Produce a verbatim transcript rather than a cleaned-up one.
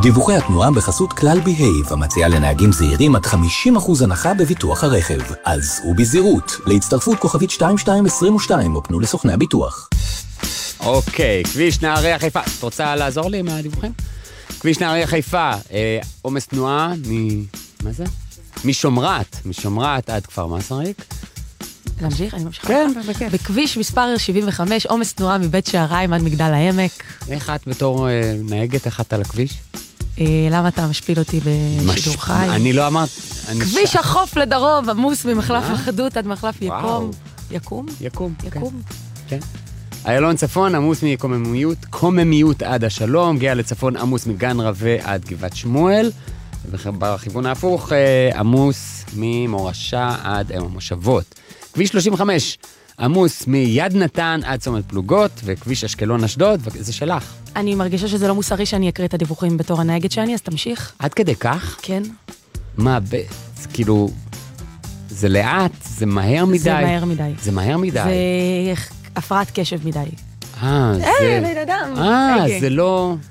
דיווחי התנועה בחסות כלל בהייב, המציעה לנהגים זהירים עד חמישים אחוז הנחה בביטוח הרכב. אז הוא בזהירות, להצטרפות כוכבית שתיים שתיים עשרים ושתיים, או פנו לסוכני הביטוח. אוקיי, כביש נהריה חיפה. את רוצה לעזור לי עם הדיווחים? כביש נהריה חיפה, עומס תנועה מ... מה זה? משומרת, משומרת עד כפר מסריק. להמשיך? אני ממשיכה. כן, בכיף. בכביש מספר שבעים וחמש, עומס תנועה מבית שעריים עד מגדל העמק. איך את בתור נהגת, איך את על הכביש? למה אתה משפיל אותי בשידור חי? אני לא אמרת... כביש החוף לדרום, עמוס ממחלף אחדות עד מחלף יקום. יקום? יקום. יקום. כן. איילון צפון, עמוס מקוממיות, קוממיות עד השלום, גאה לצפון עמוס מגן רווה עד גבעת שמואל, ובכיוון ההפוך עמוס ממורשה עד אם המושבות. כביש שלושים וחמש, עמוס מיד נתן עד צומת פלוגות, וכביש אשקלון אשדוד, וזה שלך. אני מרגישה שזה לא מוסרי שאני אקריא את הדיווחים בתור הנהגת שאני, אז תמשיך. עד כדי כך? כן. מה, ב... זה כאילו, זה לאט, זה מהר מדי. זה מהר מדי. זה מהר מדי. זה הפרעת קשב מדי. אה, זה... היי, בן אדם. אה, זה לא...